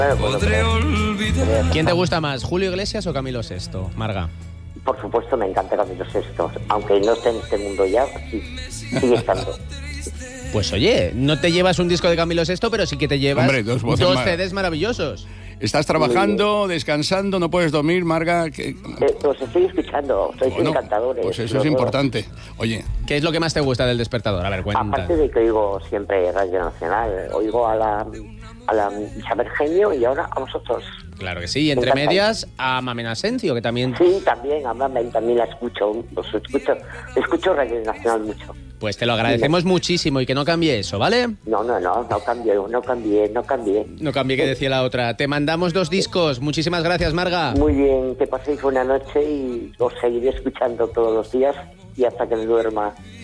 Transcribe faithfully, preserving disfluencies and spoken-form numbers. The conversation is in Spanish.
Bueno, bueno, pero, pero, ¿Quién te gusta más, Julio Iglesias o Camilo Sesto, Marga? por supuesto me encanta Camilo Sesto, aunque no esté en este mundo ya, sí, sigue estando. Pues oye, no te llevas un disco de Camilo Sesto, pero sí que te llevas Hombre, dos voces dos mar- C Ds maravillosos. Estás trabajando, descansando, no puedes dormir, Marga. que- Eh, los estoy escuchando, sois Bueno, encantadores. pues eso los es dos. importante. Oye, ¿Qué es lo que más te gusta del Despertador? A ver, cuenta. Aparte de que oigo siempre Radio Nacional, oigo a la, a la Isabel Genio y ahora a vosotros. Claro que sí, y entre Me encanta. medias a Mamen Asencio, que también... Sí, también, a Mamen también la escucho, los escucho, escucho Radio Nacional mucho. Pues te lo agradecemos muchísimo y que no cambie eso, ¿vale? No, no, no, no cambié, no cambié, no cambié. No cambie, que decía la otra. Te mandamos dos discos. Muchísimas gracias, Marga. Muy bien, que paséis buena noche y os seguiré escuchando todos los días y hasta que me duerma.